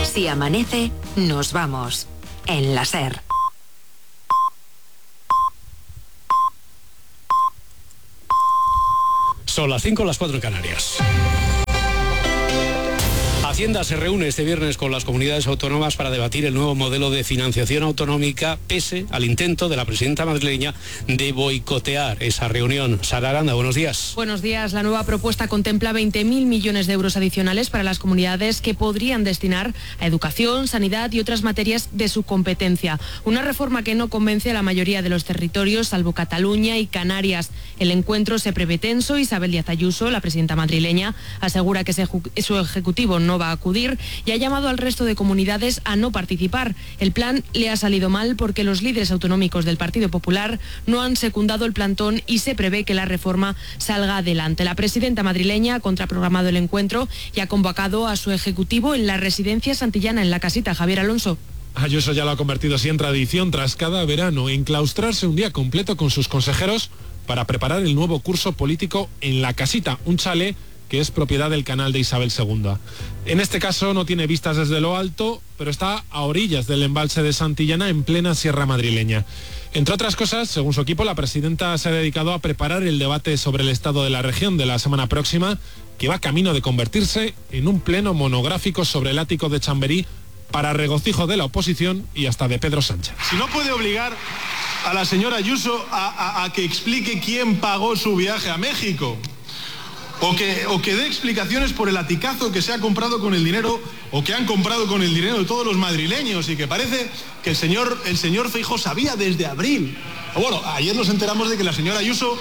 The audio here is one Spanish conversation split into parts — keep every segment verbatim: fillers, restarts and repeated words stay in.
Si amanece, nos vamos. En la SER. Son las cinco, las cuatro en Canarias. Hacienda se reúne este viernes con las comunidades autónomas para debatir el nuevo modelo de financiación autonómica, pese al intento de la presidenta madrileña de boicotear esa reunión. Sara Aranda, buenos días. Buenos días. La nueva propuesta contempla veinte mil millones de euros adicionales para las comunidades que podrían destinar a educación, sanidad y otras materias de su competencia. Una reforma que no convence a la mayoría de los territorios, salvo Cataluña y Canarias. El encuentro se prevé tenso. Isabel Díaz Ayuso, la presidenta madrileña, asegura que su ejecutivo no va a acudir y ha llamado al resto de comunidades a no participar. El plan le ha salido mal porque los líderes autonómicos del Partido Popular no han secundado el plantón y se prevé que la reforma salga adelante. La presidenta madrileña ha contraprogramado el encuentro y ha convocado a su ejecutivo en la residencia santillana, en La Casita. Javier Alonso. Ayuso ya lo ha convertido así en tradición tras cada verano, enclaustrarse un día completo con sus consejeros para preparar el nuevo curso político en La Casita, un chalet que es propiedad del canal de Isabel segunda. En este caso no tiene vistas desde lo alto, pero está a orillas del embalse de Santillana, en plena sierra madrileña. Entre otras cosas, según su equipo, la presidenta se ha dedicado a preparar el debate sobre el estado de la región de la semana próxima, que va camino de convertirse en un pleno monográfico sobre el ático de Chamberí, para regocijo de la oposición y hasta de Pedro Sánchez. Si no puede obligar a la señora Ayuso a, a, a que explique quién pagó su viaje a México, O que, o que dé explicaciones por el aticazo que se ha comprado con el dinero, o que han comprado con el dinero de todos los madrileños, y que parece que el señor, el señor Feijóo sabía desde abril. Bueno, ayer nos enteramos de que la señora Ayuso,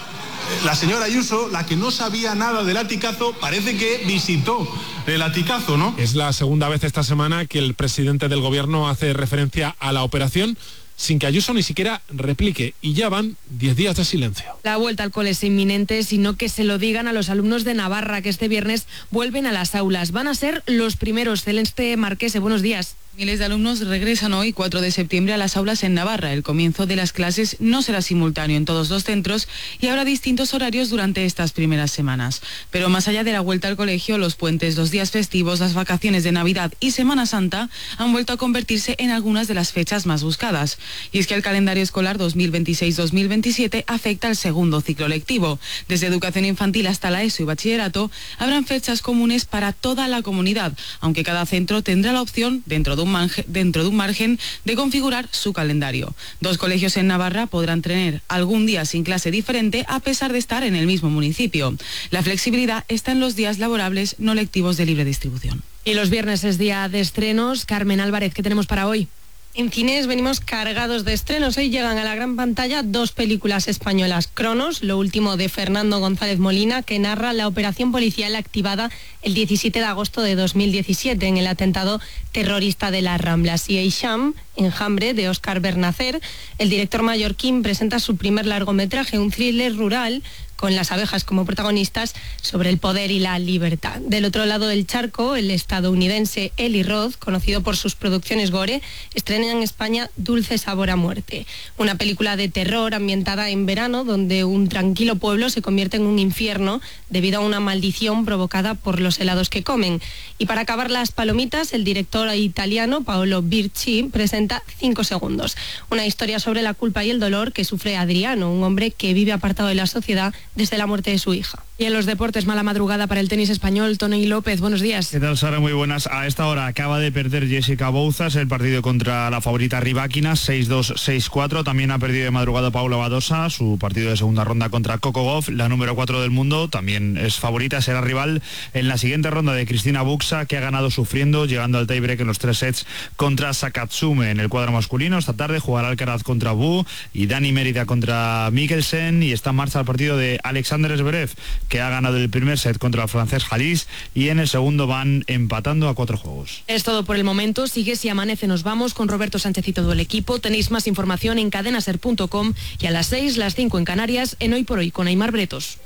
la señora Ayuso, la que no sabía nada del aticazo, parece que visitó el aticazo, ¿no? Es la segunda vez esta semana que el presidente del gobierno hace referencia a la operación sin que Ayuso ni siquiera replique, y ya van diez días de silencio. La vuelta al cole es inminente, sino que se lo digan a los alumnos de Navarra, que este viernes vuelven a las aulas. Van a ser los primeros. Celeste Marquese, buenos días. Miles de alumnos regresan hoy, cuatro de septiembre, a las aulas en Navarra. El comienzo de las clases no será simultáneo en todos los centros y habrá distintos horarios durante estas primeras semanas. Pero más allá de la vuelta al colegio, los puentes, los días festivos, las vacaciones de Navidad y Semana Santa han vuelto a convertirse en algunas de las fechas más buscadas. Y es que el calendario escolar dos mil veintiséis dos mil veintisiete afecta al segundo ciclo lectivo. Desde educación infantil hasta la ESO y bachillerato, habrán fechas comunes para toda la comunidad, aunque cada centro tendrá la opción, dentro de un Margen, dentro de un margen de configurar su calendario. Dos colegios en Navarra podrán tener algún día sin clase diferente a pesar de estar en el mismo municipio. La flexibilidad está en los días laborables no lectivos de libre distribución. Y los viernes es día de estrenos. Carmen Álvarez, ¿qué tenemos para hoy? En cines venimos cargados de estrenos. Hoy llegan a la gran pantalla dos películas españolas. Cronos, lo último de Fernando González Molina, que narra la operación policial activada el diecisiete de agosto de dos mil diecisiete en el atentado terrorista de las Ramblas. Y Eixam, Enjambre, de Óscar Bernacer. El director mallorquín presenta su primer largometraje, un thriller rural con las abejas como protagonistas, sobre el poder y la libertad. Del otro lado del charco, el estadounidense Eli Roth, conocido por sus producciones gore, estrena en España Dulce sabor a muerte, una película de terror ambientada en verano, donde un tranquilo pueblo se convierte en un infierno debido a una maldición provocada por los helados que comen. Y para acabar las palomitas, el director italiano Paolo Birci presenta Cinco segundos, una historia sobre la culpa y el dolor que sufre Adriano, un hombre que vive apartado de la sociedad desde la muerte de su hija. Y en los deportes, mala madrugada para el tenis español. Tony López, buenos días. ¿Qué tal, Sara? Muy buenas. A esta hora acaba de perder Jessica Bouzas el partido contra la favorita Rybakina, seis dos seis cuatro. También ha perdido de madrugada Paula Badosa su partido de segunda ronda contra Coco Gauff, la número cuatro del mundo. También es favorita, será rival en la siguiente ronda de Cristina Buxa, que ha ganado sufriendo, llegando al tiebreak en los tres sets contra Sakatsume. En el cuadro masculino, esta tarde jugará Alcaraz contra Bu y Dani Mérida contra Mikkelsen, y está en marcha el partido de Alexander Zverev, que ha ganado el primer set contra el francés Halis, y en el segundo van empatando a cuatro juegos. Es todo por el momento. Sigue Si Amanece Nos Vamos con Roberto Sánchez y todo el equipo. Tenéis más información en cadenaser punto com y a las seis, las cinco en Canarias, en Hoy por Hoy con Aimar Bretos.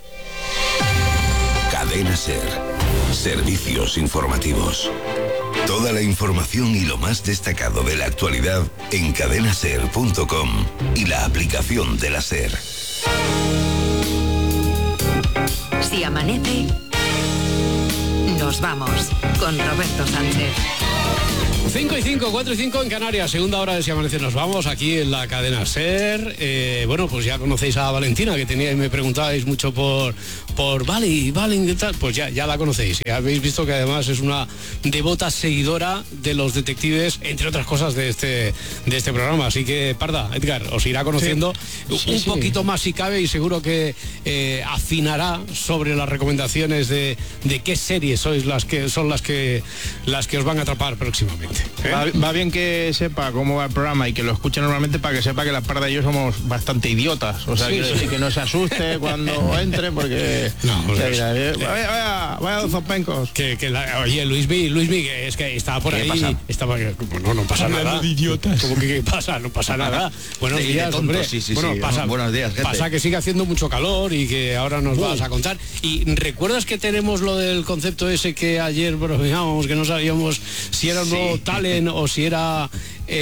Cadena Ser. Servicios informativos. Toda la información y lo más destacado de la actualidad en cadenaser punto com y la aplicación de la SER. Si amanece, nos Nos vamos con Roberto Sánchez. cinco y cinco, cuatro y cinco en Canarias, segunda hora de Si Amanece Nos Vamos, aquí en la cadena SER. Eh, bueno, pues ya conocéis a Valentina, que tenía y me preguntabais mucho por, por Vale, Valen, ¿qué tal? Pues ya, ya la conocéis. Ya habéis visto que además es una devota seguidora de los detectives, entre otras cosas, de este, de este programa. Así que, Parda, Edgar, os irá conociendo sí. Sí, un sí. poquito más si cabe, y seguro que eh, afinará sobre las recomendaciones de, de qué series sois las que son las que las que os van a atrapar próximamente. ¿Eh? Va, va bien que sepa cómo va el programa y que lo escuche normalmente, para que sepa que la Parda y yo somos bastante idiotas. O sea, sí, que, sí. que no se asuste cuando entre, porque... No, pues o sea, mira, vaya, vaya, vaya dos zopencos. Que, que la, oye, Luismi, Luismi, que es que estaba por ahí... Pasa? Estaba, no, no pasa Hablando nada. de idiotas. ¿Cómo que qué pasa? No pasa nada. Buenos de, días, de hombre. Sí, sí, bueno, sí. pasa, Buenos días, gente. Pasa que sigue haciendo mucho calor y que ahora nos Uy. vas a contar. Y ¿recuerdas que tenemos lo del concepto ese que ayer bromeábamos, que no sabíamos si era un sí. nuevo talent o si era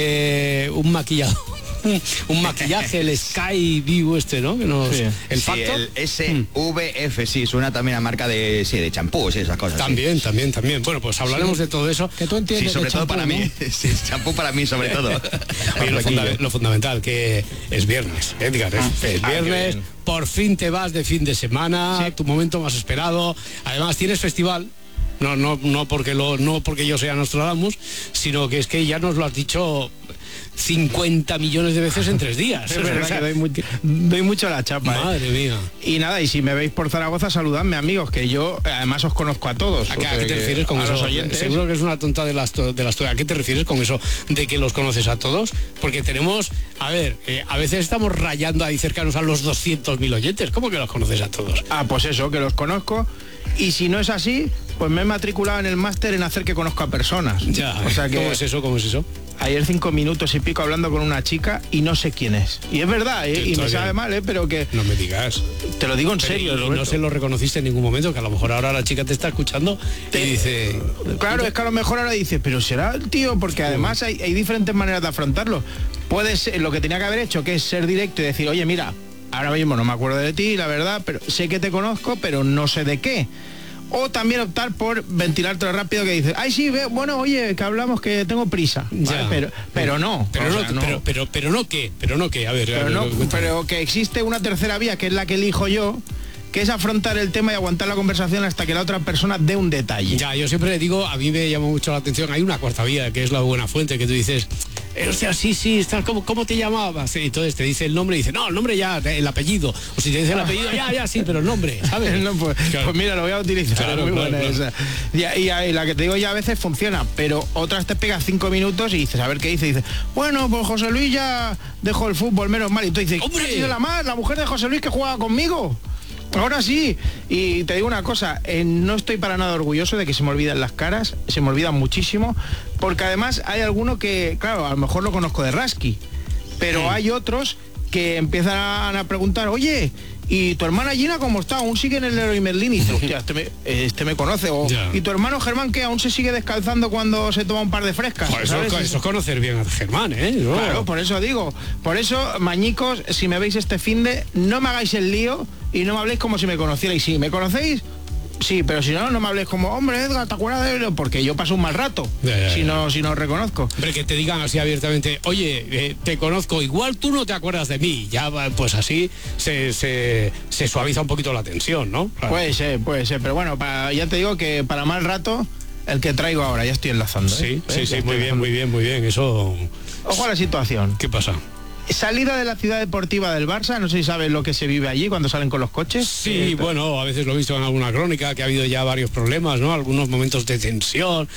eh, un maquillador? Un maquillaje, el Sky View este, ¿no? Que nos, sí. El sí, facto. el S V F, sí, suena también a marca de sí, de champús y esas cosas. También, sí. también, también. Bueno, pues hablaremos sí. de todo eso. Que tú entiendes. Sí, sobre todo champú, para ¿no? mí. Sí, champú para mí, sobre todo. Oye, lo, funda lo fundamental, que es viernes, Edgar, es, Ah, es viernes, ah, por fin te vas de fin de semana, sí. tu momento más esperado. Además tienes festival. No, no, no porque lo, no porque yo sea Nostradamus, sino que es que ya nos lo has dicho cincuenta millones de veces en tres días. Es verdad, o sea, que doy, muy, doy mucho la chapa. Madre ¿eh? mía. Y nada, y si me veis por Zaragoza, saludadme, amigos, que yo además os conozco a todos. ¿A, o sea, ¿a qué te que refieres con a eso? Los oyentes. Seguro que es una tonta de las de las ¿A qué te refieres con eso de que los conoces a todos? Porque tenemos, a ver, eh, a veces estamos rayando ahí cercanos a los doscientos mil oyentes. ¿Cómo que los conoces a todos? Ah, pues eso, que los conozco. Y si no es así, pues me he matriculado en el máster en hacer que conozca a personas. Ya, o sea que ¿cómo es eso? ¿Cómo es eso? Ayer cinco minutos y pico hablando con una chica y no sé quién es. Y es verdad, ¿eh? Y me sabe mal, ¿eh? Pero que... No me digas. Te lo digo en Pero serio, y, y no se lo reconociste en ningún momento, que a lo mejor ahora la chica te está escuchando Te... y dice... Claro, es que a lo mejor ahora dice, pero será el tío, porque además hay, hay diferentes maneras de afrontarlo. Puede ser lo que tenía que haber hecho, que es ser directo y decir, oye, mira, ahora mismo no me acuerdo de ti, la verdad, pero sé que te conozco, pero no sé de qué. O también optar por ventilártelo rápido, que dices, ay sí, ve, bueno, oye, que hablamos, que tengo prisa, ¿vale? Ya. pero pero no, Pero o no, sea, no. Pero, pero, pero no qué, pero no qué, a ver, Pero, a ver, no, cuéntame. pero que existe una tercera vía, que es la que elijo yo, que es afrontar el tema y aguantar la conversación hasta que la otra persona dé un detalle. Ya, yo siempre digo, a mí me llama mucho la atención, hay una cuarta vía, que es la buena fuente, que tú dices, eh, o sea, sí, sí, está, ¿cómo, ¿cómo te llamabas? Y entonces te dice el nombre y dice, no, el nombre ya, el apellido. O si te dice el apellido, ya, ya, sí, pero el nombre, ¿sabes? No, pues, Claro. pues mira, lo voy a utilizar, Claro, es muy claro, buena claro. esa. Y, y, y la que te digo ya a veces funciona, pero otras te pegas cinco minutos y dices, a ver qué dice, y dices, bueno, pues José Luis ya dejó el fútbol, menos mal. Y tú dices, ¡hombre! ¿ha sido la más, la mujer de José Luis que jugaba conmigo? Ahora sí. Y te digo una cosa, eh, no estoy para nada orgulloso de que se me olvidan las caras, se me olvidan muchísimo, porque además hay alguno que, claro, a lo mejor lo conozco de Rasky, pero Sí. hay otros que empiezan a preguntar, oye, ¿y tu hermana Gina cómo está? ¿Aún sigue en el Leroy Merlin? Y dice, hostia, este me, este me conoce. O, Ya. ¿y tu hermano Germán qué? ¿Aún se sigue descalzando cuando se toma un par de frescas? Joder, eso, ¿sabes? eso es conocer bien a Germán, ¿eh? No. Claro, por eso digo. Por eso, mañicos, si me veis este finde, no me hagáis el lío y no me habléis como si me conocierais. Si me conocéis, sí, pero si no, no me habléis como, hombre, Edgar, ¿te acuerdas de él? Porque yo paso un mal rato, Ya, ya, si, ya. no, si no os reconozco. Hombre, que te digan así abiertamente, oye, eh, te conozco, igual tú no te acuerdas de mí. Ya, va, pues así se, se, se suaviza un poquito la tensión, ¿no? Claro. Puede ser, puede ser, pero bueno, para, ya te digo que para mal rato, el que traigo ahora, ya estoy enlazando. Sí, ¿eh? sí, ¿Eh? sí, Ya muy estoy bien, muy bien, muy bien. Eso... Ojo a la situación. ¿Qué pasa? Salida de la ciudad deportiva del Barça, no sé si sabes lo que se vive allí cuando salen con los coches. Sí, Eh, bueno, a veces lo he visto en alguna crónica, que ha habido ya varios problemas, ¿no? Algunos momentos de tensión,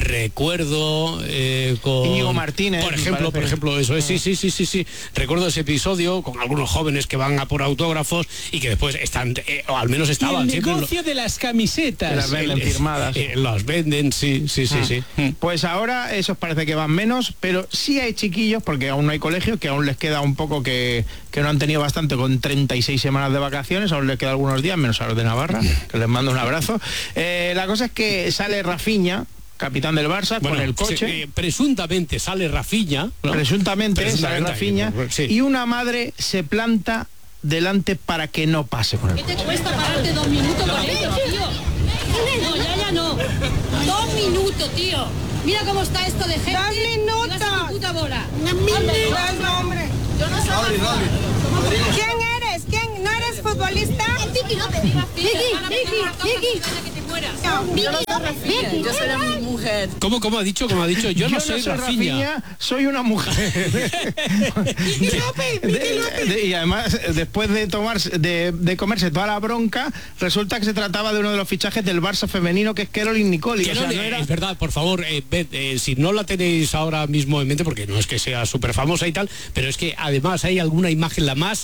recuerdo eh, con... Íñigo Martínez, Por me ejemplo, parece. por ejemplo, eso es, sí, sí, sí, sí, sí. Recuerdo ese episodio con algunos jóvenes que van a por autógrafos y que después están, eh, o al menos estaban... el siempre negocio lo- de las camisetas. Las venden eh, firmadas. eh, las venden, sí, sí, sí, Ah. sí. Pues ahora esos parece que van menos, pero sí hay chiquillos, porque aún no hay colegio, que aún les queda un poco que, que no han tenido bastante con treinta y seis semanas de vacaciones, aún les queda algunos días, menos a los de Navarra, que les mando un abrazo. Eh, la cosa es que sale Rafinha, capitán del Barça, Bueno, con el coche. se- eh, presuntamente sale Rafinha, ¿no? Presuntamente, sale Presuntamente, Rafinha, sí. y una madre se planta delante para que no pase con el ¿Qué coche. te cuesta pararte dos minutos con ellos, tío? No, ya, ya no. Dos minutos, tío. Mira cómo está esto de gente. ¡Dos minutos! Puta bola. hombre. Yo no soy ¿Quién eres? ¿Quién? ¿No eres futbolista? Vicky López. Vicky, Vicky, Vicky. Vicky, yo soy una mujer. ¿Cómo, cómo ha dicho? ¿Cómo ha dicho? Yo, Yo no, no soy soy Rafinha. Rafinha, soy una mujer. Vicky López, Vicky López. De- y además, después de tomarse, de, de comerse toda la bronca, resulta que se trataba de uno de los fichajes del Barça femenino, que es Caroline Nicoli. Que O no, sea, no eh, era- Es verdad, por favor, eh, ved, eh, si no la tenéis ahora mismo en mente, porque no es que sea súper famosa y tal, pero es que además hay alguna imagen, la más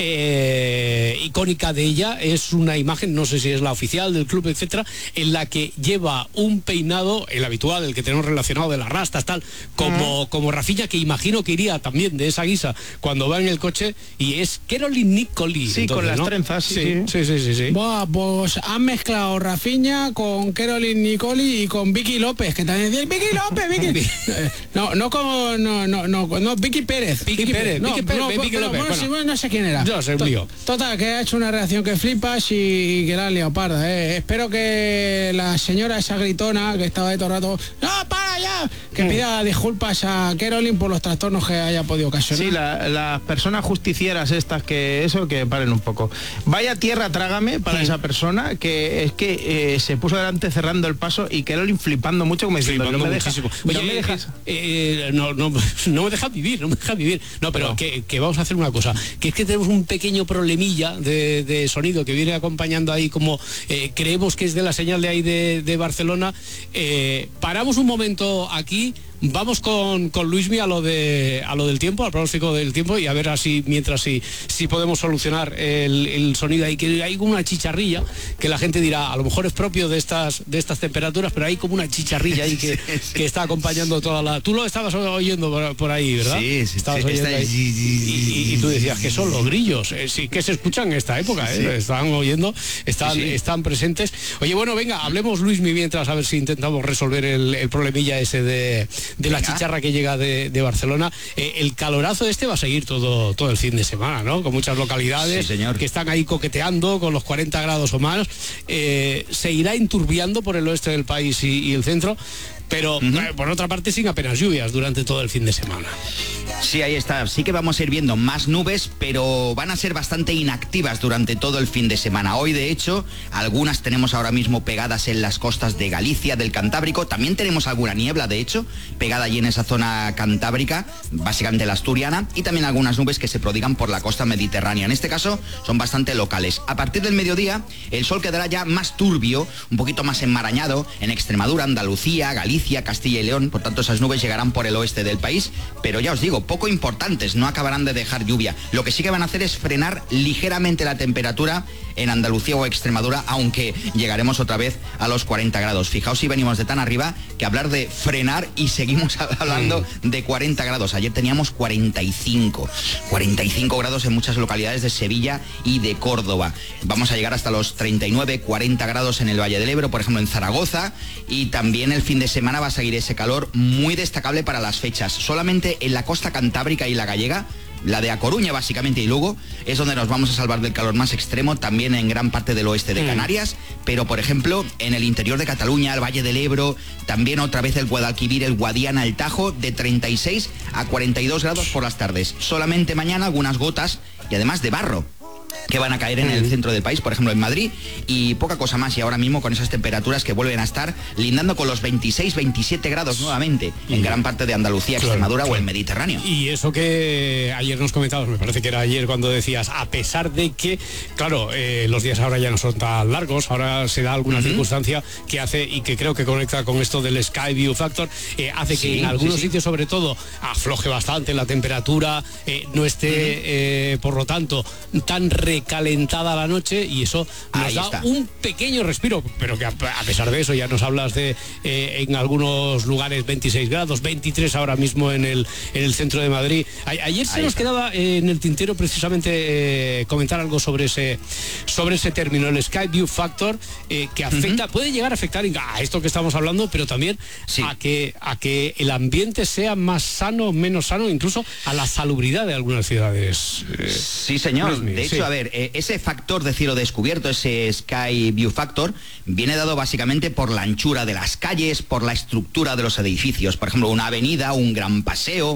eh, icónica de ella, es una imagen, no sé si es la oficial del club, etcétera, en la que lleva un peinado, el habitual, el que tenemos relacionado de las rastas, tal, como, como Rafinha, que imagino que iría también de esa guisa cuando va en el coche, y es Caroline Nicoli. Sí, con las trenzas, sí, sí, sí, sí, sí, sí. Buah, pues han mezclado Rafinha con Caroline Nicoli y con Vicky López, que también decía Vicky López, Vicky. Eh, no, no como no, no, no, no, Vicky Pérez. Vicky Pérez, no, Vicky Pérez, no, Vicky pero, López, bueno, bueno. sí, bueno, no sé quién era. Yo sé, un To- lío. Total, que ha hecho una reacción que flipas y que la han liado parda. Eh. Espero que la señora esa gritona que estaba de todo el rato, ¡no, para ya! Que pida disculpas a Caroline por los trastornos que haya podido ocasionar. Sí, la- las personas justicieras estas que eso, que paren un poco. Vaya tierra trágame para esa persona, que es que eh, se puso delante cerrando el paso y Caroline flipando mucho, como diciendo, Flipando no me dejas, muchísimo. no Oye, me dejas. eh, eh, no, no, no me deja vivir, no me deja vivir. No, pero que, que vamos a hacer una cosa, que es que tenemos un pequeño problemilla de, de sonido que viene acompañando ahí, como eh, creemos que es de la señal de ahí de, de Barcelona. Eh, paramos un momento aquí. Vamos con, con Luismi a lo de a lo del tiempo, al pronóstico del tiempo, y a ver así mientras si, si podemos solucionar el, el sonido ahí, que hay como una chicharrilla que la gente dirá, a lo mejor es propio de estas de estas temperaturas, pero hay como una chicharrilla ahí que, que está acompañando toda la... Tú lo estabas oyendo por, por ahí, ¿verdad? Sí, sí, Estabas sí, oyendo está- ahí. Y, y- y tú decías que son los grillos, eh, sí que se escuchan en esta época, eh, Sí. están oyendo, están, Sí, sí. están presentes. Oye, bueno, venga, hablemos Luismi mientras, a ver si intentamos resolver el, el problemilla ese de, de la Venga. chicharra que llega de, de Barcelona. Eh, el calorazo este va a seguir todo, todo el fin de semana, ¿no? Con muchas localidades Sí, señor. que están ahí coqueteando con los cuarenta grados o más. Eh, se irá enturbiando por el oeste del país y, y el centro, pero eh, por otra parte sin apenas lluvias durante todo el fin de semana. Sí, ahí está. Sí que vamos a ir viendo más nubes, pero van a ser bastante inactivas durante todo el fin de semana. Hoy, de hecho, algunas tenemos ahora mismo pegadas en las costas de Galicia, del Cantábrico. También tenemos alguna niebla, de hecho, pegada allí en esa zona cantábrica, básicamente la asturiana, y también algunas nubes que se prodigan por la costa mediterránea. En este caso, son bastante locales. A partir del mediodía, el sol quedará ya más turbio, un poquito más enmarañado en Extremadura, Andalucía, Galicia, Castilla y León. Por tanto, esas nubes llegarán por el oeste del país, pero ya os digo, poco importantes, no acabarán de dejar lluvia. Lo que sí que van a hacer es frenar ligeramente la temperatura en Andalucía o Extremadura, aunque llegaremos otra vez a los cuarenta grados. Fijaos si venimos de tan arriba que hablar de frenar y seguimos hablando de cuarenta grados. Ayer teníamos cuarenta y cinco. cuarenta y cinco grados en muchas localidades de Sevilla y de Córdoba. Vamos a llegar hasta los treinta y nueve, cuarenta grados en el Valle del Ebro, por ejemplo en Zaragoza, y también el fin de semana va a seguir ese calor muy destacable para las fechas. Solamente en la costa cantábrica y la gallega, la de A Coruña básicamente y Lugo, es donde nos vamos a salvar del calor más extremo, también en gran parte del oeste de Canarias, pero por ejemplo en el interior de Cataluña, el Valle del Ebro, también otra vez el Guadalquivir, el Guadiana, el Tajo, de treinta y seis a cuarenta y dos grados por las tardes. Solamente mañana algunas gotas y además de barro que van a caer en el centro del país, por ejemplo en Madrid, y poca cosa más. Y ahora mismo con esas temperaturas que vuelven a estar lindando con los veintiséis, veintisiete grados nuevamente en gran parte de Andalucía, Claro, Extremadura claro. o el Mediterráneo. Y eso que ayer nos comentabas, me parece que era ayer cuando decías, a pesar de que, claro, eh, los días ahora ya no son tan largos, ahora se da alguna Ujú. circunstancia que hace, y que creo que conecta con esto del Sky View Factor, eh, hace Sí, que en algunos sí, sí. sitios sobre todo afloje bastante la temperatura, eh, no esté, eh, por lo tanto, tan recalentada la noche, y eso nos Ahí da está. un pequeño respiro, pero que a, a pesar de eso ya nos hablas de eh, en algunos lugares veintiséis grados, veintitrés ahora mismo en el, en el centro de Madrid. A- ayer se Ahí nos está. quedaba eh, en el tintero precisamente eh, comentar algo sobre ese sobre ese término, el Sky View Factor, eh, que afecta, puede llegar a afectar a esto que estamos hablando, pero también a que a que el ambiente sea más sano, menos sano, incluso a la salubridad de algunas ciudades. eh, Sí, señor. Luismi, De hecho, sí. a ver, ver, eh, ese factor de cielo descubierto, ese Sky View Factor, viene dado básicamente por la anchura de las calles, por la estructura de los edificios. Por ejemplo, una avenida, un gran paseo,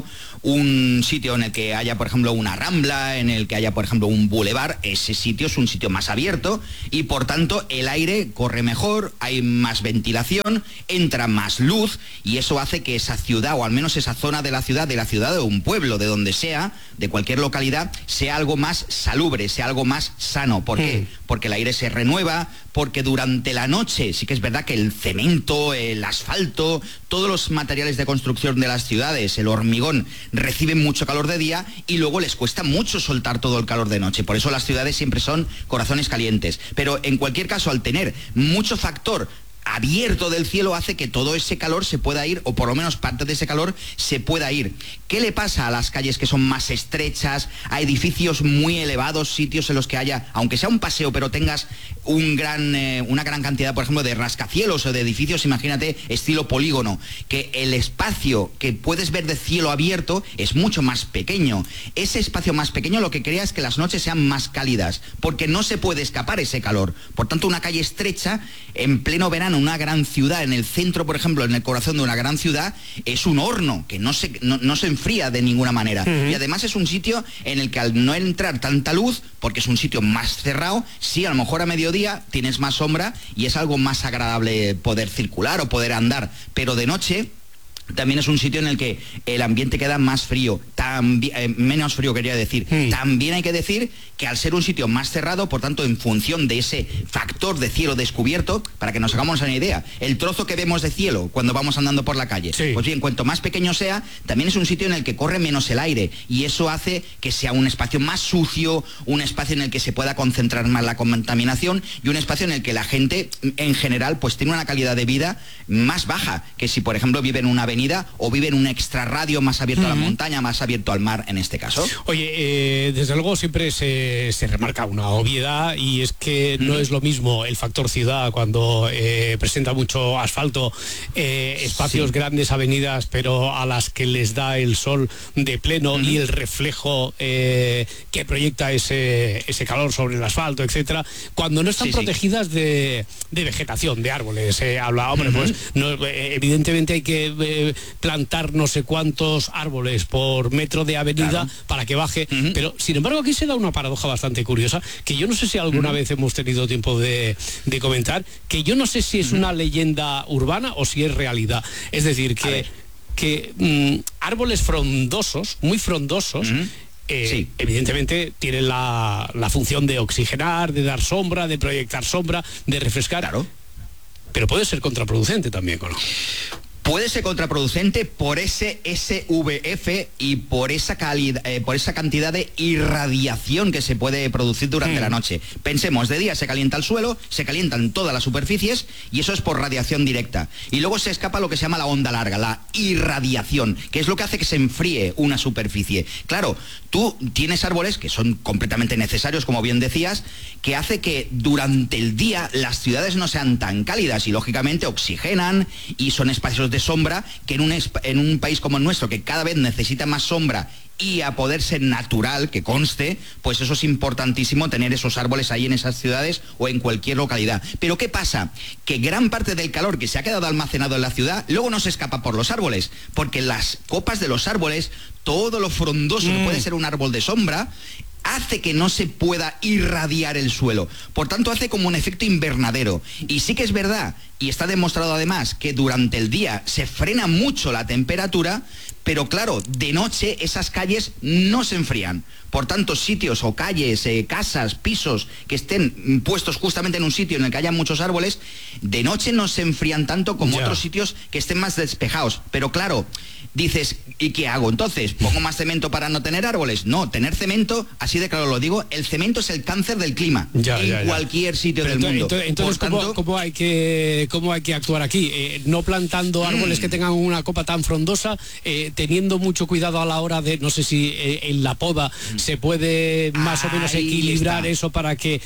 un sitio en el que haya, por ejemplo, una rambla, en el que haya, por ejemplo, un bulevar, ese sitio es un sitio más abierto y, por tanto, el aire corre mejor, hay más ventilación, entra más luz y eso hace que esa ciudad, o al menos esa zona de la ciudad, de la ciudad o un pueblo, de donde sea, de cualquier localidad, sea algo más salubre, sea algo más sano. ¿Por qué? Mm. Porque el aire se renueva, porque durante la noche sí que es verdad que el cemento, el asfalto, todos los materiales de construcción de las ciudades, el hormigón, reciben mucho calor de día y luego les cuesta mucho soltar todo el calor de noche. Por eso las ciudades siempre son corazones calientes. Pero en cualquier caso, al tener mucho factor abierto del cielo, hace que todo ese calor se pueda ir, o por lo menos parte de ese calor se pueda ir. ¿Qué le pasa a las calles que son más estrechas, a edificios muy elevados, sitios en los que haya, aunque sea un paseo, pero tengas un gran, eh, una gran cantidad, por ejemplo, de rascacielos o de edificios, imagínate, estilo polígono, que el espacio que puedes ver de cielo abierto es mucho más pequeño? Ese espacio más pequeño lo que crea es que las noches sean más cálidas, porque no se puede escapar ese calor. Por tanto, una calle estrecha, en pleno verano, una gran ciudad, en el centro, por ejemplo, en el corazón de una gran ciudad, es un horno que no se, no, no se enfría de ninguna manera. Uh-huh. Y además es un sitio en el que al no entrar tanta luz, porque es un sitio más cerrado, sí, a lo mejor a mediodía tienes más sombra y es algo más agradable poder circular o poder andar, pero de noche también es un sitio en el que el ambiente queda más frío, también, eh, menos frío quería decir. Mm. También hay que decir que al ser un sitio más cerrado, por tanto, en función de ese factor de cielo descubierto, para que nos hagamos una idea, el trozo que vemos de cielo cuando vamos andando por la calle, sí. Pues bien, cuanto más pequeño sea, también es un sitio en el que corre menos el aire y eso hace que sea un espacio más sucio, un espacio en el que se pueda concentrar más la contaminación y un espacio en el que la gente, en general, pues tiene una calidad de vida más baja que si, por ejemplo, vive en una avenida o vive en un extrarradio más abierto uh-huh. a la montaña, más abierto al mar en este caso. Oye, eh, desde luego siempre se, se remarca una obviedad y es que uh-huh. no es lo mismo el factor ciudad cuando eh, presenta mucho asfalto, eh, espacios sí. grandes, avenidas, pero a las que les da el sol de pleno uh-huh. y el reflejo eh, que proyecta ese, ese calor sobre el asfalto, etcétera, cuando no están sí, protegidas sí. De, de vegetación, de árboles. Eh, habla, hombre, uh-huh. pues no, eh, evidentemente hay que eh, plantar no sé cuántos árboles por metro de avenida claro. para que baje, uh-huh. pero sin embargo aquí se da una paradoja bastante curiosa que yo no sé si alguna uh-huh. vez hemos tenido tiempo de, de comentar, que yo no sé si es uh-huh. una leyenda urbana o si es realidad, es decir, que, que mm, árboles frondosos, muy frondosos, uh-huh. Eh, sí. evidentemente tienen la, la función de oxigenar, de dar sombra, de proyectar sombra, de refrescar, claro. pero puede ser contraproducente también, ¿no? Puede ser contraproducente por ese S V F y por esa calidad, eh, por esa cantidad de irradiación que se puede producir durante mm. la noche. Pensemos, de día se calienta el suelo, se calientan todas las superficies y eso es por radiación directa. Y luego se escapa lo que se llama la onda larga, la irradiación, que es lo que hace que se enfríe una superficie. Claro, tú tienes árboles que son completamente necesarios, como bien decías, que hace que durante el día las ciudades no sean tan cálidas y lógicamente oxigenan y son espacios de sombra que en un, en un país como el nuestro, que cada vez necesita más sombra y a poder ser natural, que conste, pues eso es importantísimo, tener esos árboles ahí en esas ciudades o en cualquier localidad. Pero ¿qué pasa? Que gran parte del calor que se ha quedado almacenado en la ciudad luego no se escapa por los árboles, porque las copas de los árboles, todo lo frondoso mm. que puede ser un árbol de sombra, hace que no se pueda irradiar el suelo. Por tanto, hace como un efecto invernadero. Y sí que es verdad, y está demostrado además, que durante el día se frena mucho la temperatura, pero claro, de noche esas calles no se enfrían. Por tanto, sitios o calles, eh, casas, pisos que estén puestos justamente en un sitio en el que haya muchos árboles, de noche no se enfrían tanto como ya. Otros sitios que estén más despejados. Pero claro, dices, ¿y qué hago entonces? ¿Pongo más cemento para no tener árboles? No, tener cemento, así de claro lo digo, el cemento es el cáncer del clima ya, en ya, ya. cualquier sitio Pero del entonces, mundo. Entonces, entonces Por ¿cómo, tanto, ¿cómo, hay que, ¿cómo hay que actuar aquí? Eh, no plantando árboles mm. que tengan una copa tan frondosa, eh, teniendo mucho cuidado a la hora de, no sé si eh, en la poda mm. se puede más Ahí o menos equilibrar está. Eso para que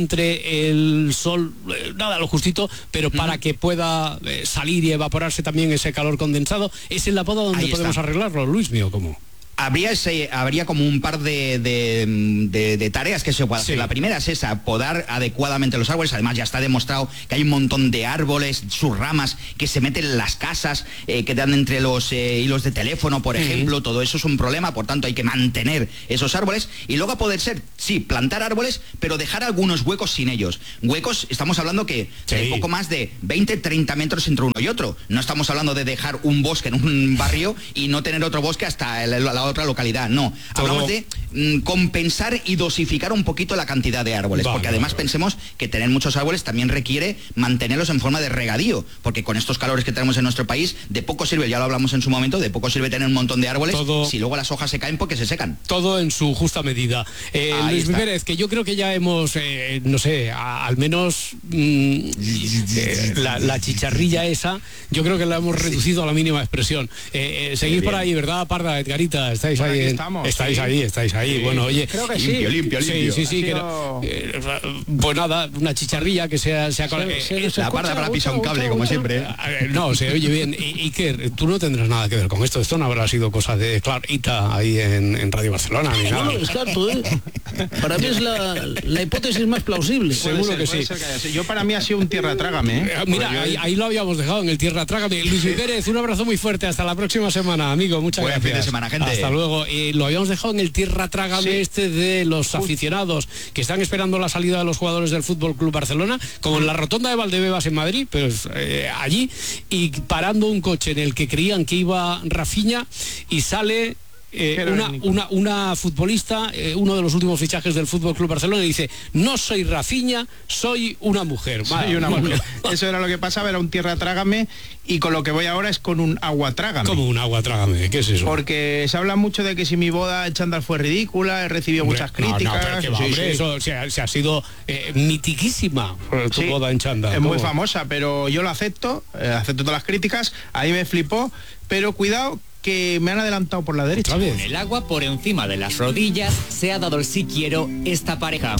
entre el sol, eh, nada, lo justito, pero mm. para que pueda eh, salir y evaporarse también ese calor condensado. ¿Es en la poda donde Ahí podemos está. Arreglarlo, Luis mío? ¿Cómo? Habría, ese, habría como un par de, de, de, de tareas que se pueden hacer. Sí. La primera es esa, podar adecuadamente los árboles. Además ya está demostrado que hay un montón de árboles, sus ramas, que se meten en las casas, eh, que dan entre los eh, hilos de teléfono, por ejemplo. Mm. Todo eso es un problema, por tanto hay que mantener esos árboles. Y luego a poder ser, sí, plantar árboles, pero dejar algunos huecos sin ellos. Huecos, estamos hablando que sí. de poco más de veinte, treinta metros entre uno y otro. No estamos hablando de dejar un bosque en un barrio y no tener otro bosque hasta el, la otra localidad, no. Todo. Hablamos de mm, compensar y dosificar un poquito la cantidad de árboles, vale, porque además vale. pensemos que tener muchos árboles también requiere mantenerlos en forma de regadío, porque con estos calores que tenemos en nuestro país, de poco sirve, ya lo hablamos en su momento, de poco sirve tener un montón de árboles todo, si luego las hojas se caen porque se secan. Todo en su justa medida. Eh, Luis Pérez, que yo creo que ya hemos, eh, no sé, a, al menos mm, eh, la, la chicharrilla esa, yo creo que la hemos reducido sí. a la mínima expresión. Eh, eh, seguís por ahí, ¿verdad, Parda, Edgarita? ¿Estáis ahí? Estamos, estáis sí. ahí, estáis ahí. Sí. Bueno, oye, creo que limpio, sí. limpio, limpio. Sí, sí, sí. Sido... Que, eh, pues nada, una chicharrilla que sea... sea se, eh, se, se la Parda para pisar un cable, mucho, como mucho. siempre. Eh, no, se oye bien. Y, y que tú no tendrás nada que ver con esto. Esto no habrá sido cosa de Clarita ahí en, en Radio Barcelona. Ni nada. Bueno, exacto, ¿eh? Para mí es la, la hipótesis más plausible. Seguro ser, que sí. Que yo para mí ha sido un tierra trágame. ¿eh? Eh, mira, ahí, ahí lo habíamos dejado en el tierra trágame. Luis Pérez, un abrazo muy fuerte. Hasta la próxima semana, amigo. Muchas Buen gracias. fin de semana, gente. Hasta luego. Y lo habíamos dejado en el tierra trágame sí. este de los aficionados que están esperando la salida de los jugadores del Fútbol Club Barcelona, como en la rotonda de Valdebebas en Madrid, pero eh, allí, y parando un coche en el que creían que iba Rafinha y sale Eh, una, una, una futbolista, eh, uno de los últimos fichajes del Fútbol Club Barcelona, y dice: no soy Rafinha, soy una mujer. Soy una mujer. Eso era lo que pasaba, era un tierra trágame, y con lo que voy ahora es con un agua trágame. ¿Cómo un agua trágame? ¿Qué es eso? Porque se habla mucho de que si mi boda en chándal fue ridícula, he recibido hombre, muchas críticas. No, no, pero que va, hombre, sí, sí. Eso se ha, se ha sido eh, mitiquísima tu sí, boda en chándal. Es ¿Cómo? Muy famosa, pero yo lo acepto, eh, acepto todas las críticas, ahí me flipó, pero cuidado que me han adelantado por la derecha. Con el agua por encima de las rodillas se ha dado el sí quiero esta pareja.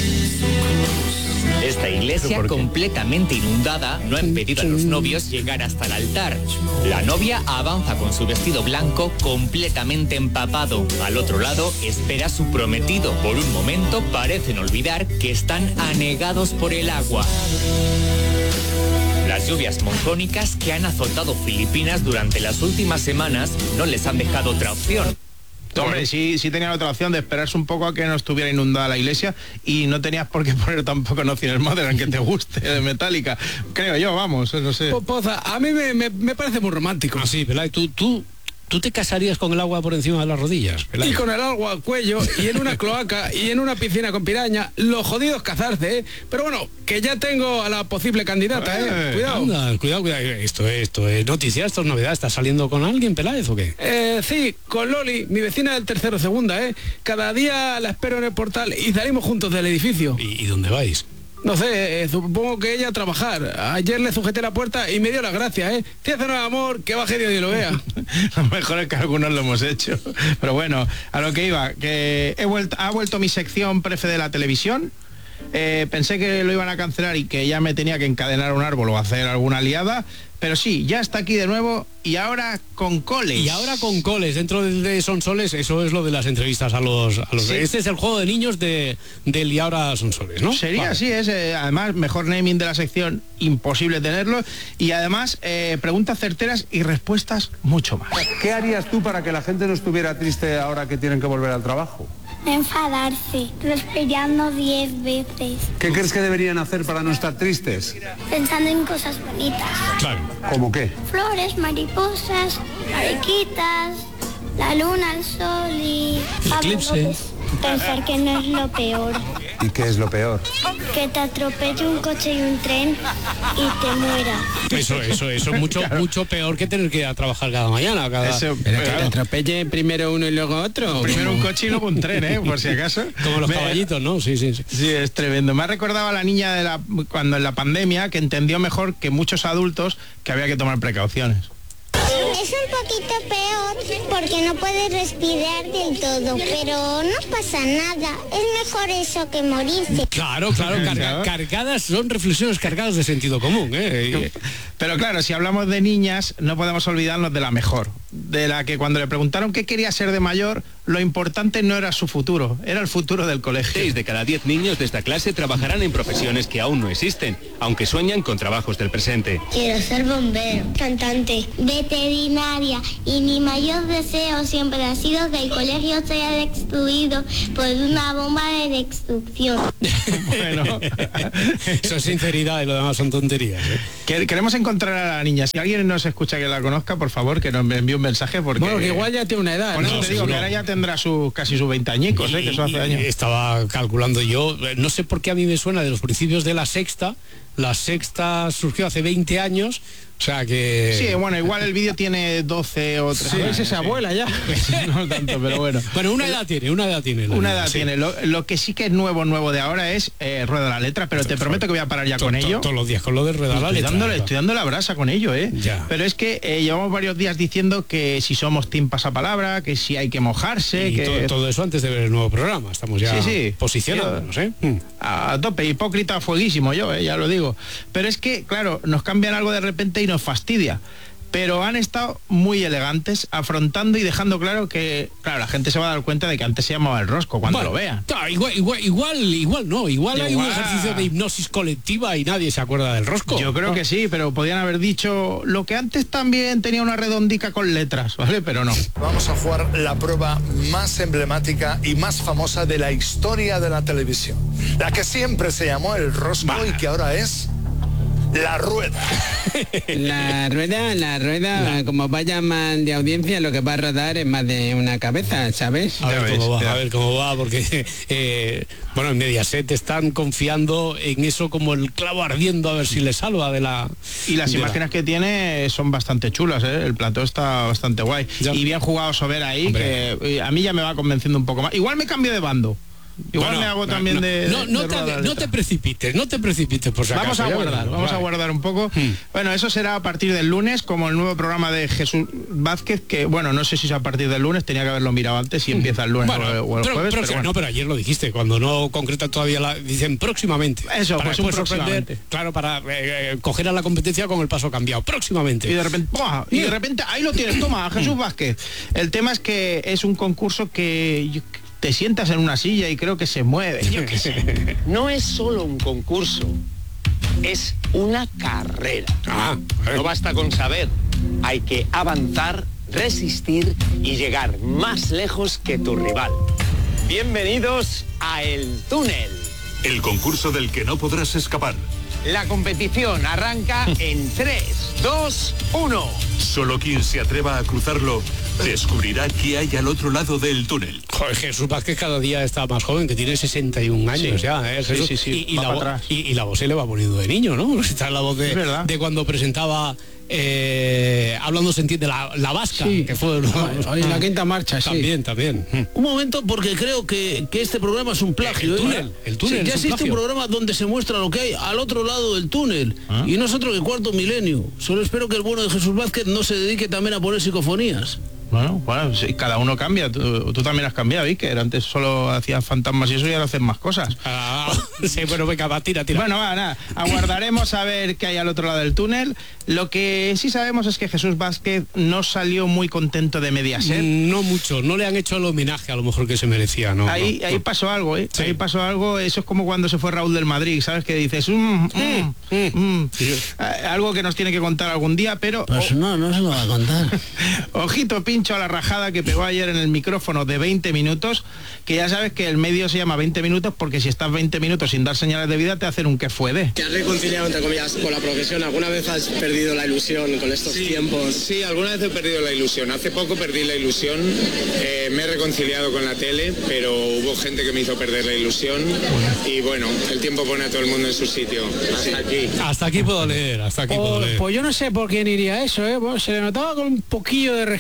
Esta iglesia completamente inundada no ha impedido a los novios llegar hasta el altar. La novia avanza con su vestido blanco completamente empapado. Al otro lado espera a su prometido. Por un momento parecen olvidar que están anegados por el agua. Las lluvias monzónicas que han azotado Filipinas durante las últimas semanas no les han dejado otra opción. Hombre, sí, sí tenían otra opción de esperarse un poco a que no estuviera inundada la iglesia, y no tenías por qué poner tampoco Nothing Else Matters, aunque te guste, de Metallica. Creo yo, vamos, no sé. Poza, a mí me, me, me parece muy romántico. Ah, sí, Pelay, tú... tú... ¿Tú te casarías con el agua por encima de las rodillas, Pelay? Y con el agua al cuello, y en una cloaca, y en una piscina con piraña. Lo jodido es casarse, ¿eh? Pero bueno, que ya tengo a la posible candidata, ¿eh? eh cuidado. Anda, cuidado, cuidado. Esto, esto es noticia, esto es novedad. ¿Estás saliendo con alguien, Peláez, o qué? Eh, sí, con Loli, mi vecina del tercero segunda, ¿eh? Cada día la espero en el portal y salimos juntos del edificio. ¿Y, y dónde vais? No sé, eh, supongo que ella a trabajar. Ayer le sujeté la puerta y me dio las gracias, ¿eh? Si hace nuevo amor, que baje Dios y lo vea. Lo mejor es que algunos lo hemos hecho. Pero bueno, a lo que iba, que he vuelto, ha vuelto mi sección prefe de la televisión. Eh, pensé que lo iban a cancelar y que ya me tenía que encadenar a un árbol o hacer alguna liada. Pero sí, ya está aquí de nuevo, y ahora con Coles. Y ahora con Coles, dentro de Sonsoles, eso es lo de las entrevistas a los... A los sí. Este es el juego de niños de, del Y ahora Sonsoles, ¿no? Sería vale. así, es eh, además mejor naming de la sección, imposible tenerlo, y además eh, preguntas certeras y respuestas mucho más. ¿Qué harías tú para que la gente no estuviera triste ahora que tienen que volver al trabajo? Enfadarse, respirando diez veces. ¿Qué crees que deberían hacer para no estar tristes? Pensando en cosas bonitas. Claro. ¿Cómo qué? Flores, mariposas, mariquitas, la luna, el sol y... Eclipse. Pensar que no es lo peor. ¿Y qué es lo peor? Que te atropelle un coche y un tren y te muera. Eso, eso, eso es mucho, claro. mucho peor que tener que ir a trabajar cada mañana. Cada... Eso, pero que te atropelle primero uno y luego otro. Primero un coche y luego un tren, ¿eh? Por si acaso. Como los Me... caballitos, ¿no? Sí, sí, sí. Sí, es tremendo. Me ha recordado a la niña de la cuando en la pandemia, que entendió mejor que muchos adultos que había que tomar precauciones. Es un poquito peor porque no puedes respirar del todo, pero no pasa nada. Es mejor eso que morirse. Claro, claro, carga, cargadas, son reflexiones cargadas de sentido común, ¿eh? Pero claro, si hablamos de niñas, no podemos olvidarnos de la mejor, de la que cuando le preguntaron qué quería ser de mayor, lo importante no era su futuro, era el futuro del colegio. Seis de cada diez niños de esta clase trabajarán en profesiones que aún no existen, aunque sueñan con trabajos del presente. Quiero ser bombero, cantante, veterinaria, y mi mayor deseo siempre ha sido que el colegio sea destruido por una bomba de destrucción. Bueno, eso es sinceridad y lo demás son tonterías, ¿eh? Queremos encontrar a la niña. Si alguien nos escucha que la conozca, por favor, que nos envíe un mensaje, porque... Bueno, que igual ya tiene una edad. Por eso ¿no? te digo no. que ahora ya tendrá su, casi sus veinte añicos, ¿eh? Que eso hace años. Estaba calculando yo, no sé por qué a mí me suena de los principios de La Sexta. La Sexta surgió hace veinte años, o sea que... Sí, bueno, igual el vídeo tiene doce o trece. Sí, es esa sí. abuela ya. No tanto, pero bueno. Bueno, una edad tiene, una edad tiene. Una edad sí. tiene. Lo, lo que sí que es nuevo, nuevo de ahora es eh, Rueda la Letra, pero te prometo que voy a parar ya to, con to, ello. Todos los días con lo de Rueda la estoy Letra. Dándole, estoy dando la brasa con ello, ¿eh? Ya. Pero es que eh, llevamos varios días diciendo que si somos team pasapalabra, que si hay que mojarse, Y que... todo, todo eso antes de ver el nuevo programa. Estamos ya sí, sí. posicionándonos, ¿eh? A tope, hipócrita, fueguísimo yo, eh, ya lo digo. Pero es que, claro, nos cambian algo de repente y nos fastidia. Pero han estado muy elegantes, afrontando y dejando claro que, claro, la gente se va a dar cuenta de que antes se llamaba El Rosco cuando bueno, lo vean. Claro, igual, igual, igual, igual no, igual, igual hay un ejercicio de hipnosis colectiva y nadie se acuerda del Rosco. Yo creo que sí, pero podían haber dicho lo que antes también tenía una redondica con letras, ¿vale? Pero no. Vamos a jugar la prueba más emblemática y más famosa de la historia de la televisión. La que siempre se llamó El Rosco bah. y que ahora es... La rueda. La rueda, la rueda, la... como vaya más de audiencia, lo que va a rodar es más de una cabeza, ¿sabes? A ver cómo va, a ver cómo va, porque eh, bueno, en Mediaset están confiando en eso como el clavo ardiendo, a ver si le salva de la... Y las imágenes la... que tiene son bastante chulas, ¿eh? El plató está bastante guay. Ya. Y bien jugado Sober ahí, Hombre. que a mí ya me va convenciendo un poco más. Igual me cambio de bando. Igual bueno, me hago también no, de, no, no, de te, no te precipites, no te precipites por si acaso. Vamos a guardar, verlo, vamos vale. a guardar un poco. Hmm. Bueno, eso será a partir del lunes, como el nuevo programa de Jesús Vázquez, que bueno, no sé si es a partir del lunes, tenía que haberlo mirado antes, si empieza el lunes bueno, o el pero, jueves. Pero, pero bueno. No, pero ayer lo dijiste, cuando no concretan todavía la... Dicen próximamente. Eso, para pues un próximamente. Claro, para eh, coger a la competencia con el paso cambiado, próximamente. Y de repente, ¡buah! y de repente, ahí lo tienes, toma, Jesús Vázquez. El tema es que es un concurso que... Yo, te sientas en una silla y creo que se mueve, yo qué sé. No es solo un concurso, es una carrera. Ah, no basta con saber, hay que avanzar, resistir y llegar más lejos que tu rival. Bienvenidos a El Túnel. El concurso del que no podrás escapar. La competición arranca en tres, dos, uno. Solo quien se atreva a cruzarlo descubrirá qué hay al otro lado del túnel. Joder, Jesús Vázquez cada día está más joven, que tiene sesenta y un años sí. ya, ¿eh? Jesús, sí, sí, sí. Y, y, la voz, y, y la voz se le va poniendo de niño, ¿no? Está la voz de, de cuando presentaba... Eh, hablando se entiende la, la vasca sí. que fue no, en la quinta marcha sí. también también un momento porque creo que, que este programa es un plagio el túnel, ¿eh? el túnel sí, ya es existe un, un programa donde se muestra lo que hay al otro lado del túnel ¿Ah? y nosotros el cuarto milenio. Solo espero que el bueno de Jesús Vázquez no se dedique también a poner psicofonías. Bueno, bueno, sí, cada uno cambia. Tú, tú también has cambiado, Iker. Antes solo hacías fantasmas y eso y ahora haces más cosas. Ah, sí, bueno, venga, va, tira, tira. Bueno, va, nada. Aguardaremos a ver qué hay al otro lado del túnel. Lo que sí sabemos es que Jesús Vázquez no salió muy contento de Mediaset. No mucho, no le han hecho el homenaje a lo mejor que se merecía, ¿no? Ahí, no. ahí pasó algo, ¿eh? Sí. Ahí pasó algo, eso es como cuando se fue Raúl del Madrid, ¿sabes? Que dices, mm, mm, mm, mm. Sí. Algo que nos tiene que contar algún día, pero... Pues no, no se lo va a contar. Ojito pincho a la rajada que pegó ayer en el micrófono de veinte minutos, que ya sabes que el medio se llama veinte minutos porque si estás veinte minutos sin dar señales de vida te hacen un que fue de. ¿Te has reconciliado, entre comillas, con la profesión? ¿Alguna vez has perdido la ilusión con estos sí, tiempos? Sí, alguna vez he perdido la ilusión. Hace poco perdí la ilusión, eh, me he reconciliado con la tele, pero hubo gente que me hizo perder la ilusión y bueno, el tiempo pone a todo el mundo en su sitio. Hasta sí. aquí. Hasta aquí puedo leer, hasta aquí pues, puedo leer. Pues yo no sé por quién iría eso, ¿eh? Pues se le notaba con un poquillo de resquemor al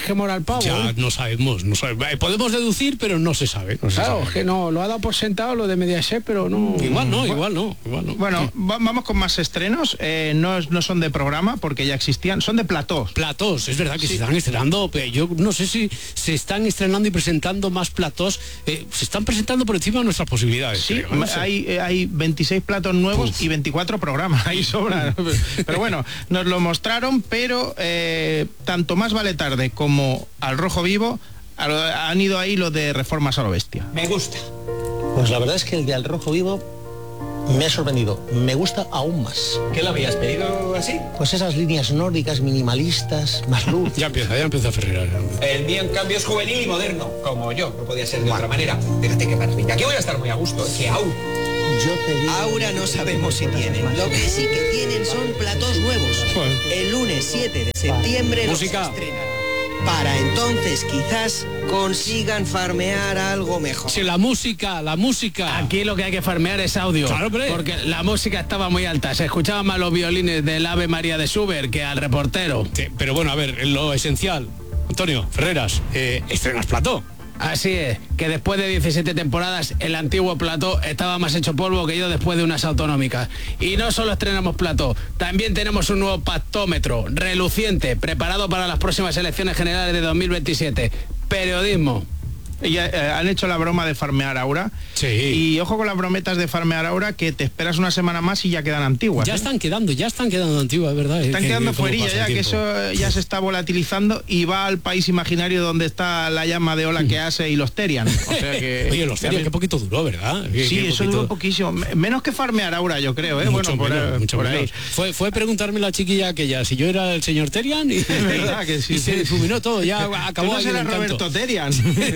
pavo. Ya ¿eh? no sabemos, no sabemos. Podemos deducir, pero no se sabe. No se claro, sabe. es que no, lo ha dado por sentado lo de Mediaset, pero no... Igual no, igual no, igual no. Bueno, va- vamos con más estrenos. Eh, no, es- no son de programa, porque ya existían, son de platós. Platós, es verdad que Sí. se están estrenando, pero yo no sé si se están estrenando y presentando más platós, eh, se están presentando por encima de nuestras posibilidades. Sí, creo, no sé. hay, eh, hay veintiséis platos nuevos Uf. y veinticuatro programas, ahí sobra. Pero bueno, nos lo mostraron, pero eh, tanto Más vale tarde como Al Rojo Vivo a lo- han ido ahí los de Reformas a lo bestia. Me gusta. Pues la verdad es que el de Al Rojo Vivo me ha sorprendido. Me gusta aún más. ¿Qué lo habías pedido así? Pues esas líneas nórdicas, minimalistas, más luz. Ya empieza, ya empieza a Ferreras. El mío en cambio es juvenil y moderno, como yo, no podía ser de otra manera. Fíjate qué maravilla. Aquí voy a estar muy a gusto, que aún. Yo te digo... Aura no sabemos si tienen. Lo que sí que tienen son platós nuevos. El lunes siete de septiembre los Música. estrenan. Para entonces quizás consigan farmear algo mejor. Sí, la música, la música. Aquí lo que hay que farmear es audio. Claro, hombre. Porque la música estaba muy alta. Se escuchaban más los violines del Ave María de Schubert que al reportero. Sí, pero bueno, a ver, lo esencial. Antonio, Ferreras, eh, estrenas plató. Así es, que después de diecisiete temporadas el antiguo plató estaba más hecho polvo que yo después de unas autonómicas. Y no solo estrenamos plató, también tenemos un nuevo pactómetro, reluciente, preparado para las próximas elecciones generales de dos mil veintisiete. Periodismo. Y, eh, han hecho la broma de farmear Aura. Sí. Y ojo con las brometas de farmear Aura, que te esperas una semana más y ya quedan antiguas. Ya ¿eh? están quedando, ya están quedando antiguas, ¿verdad? Están Que- quedando que cómo fuerilla pasa ya, el que tiempo. eso ya se está volatilizando y va al país imaginario donde está la llama de ola que hace y los Terian. O sea que, Oye, los Terian, qué poquito duró, ¿verdad? Qué- Sí, qué eso poquito. duró poquísimo. Me- Menos que farmear Aura, yo creo, ¿eh? Mucho bueno, por, menos, ahí- mucho por menos. ahí. Fue, fue preguntarme la chiquilla aquella si yo era el señor Terian y, ¿Verdad que sí? y se difuminó todo, ya acabó ¿Tú no ahí serás el encanto. Roberto Terian?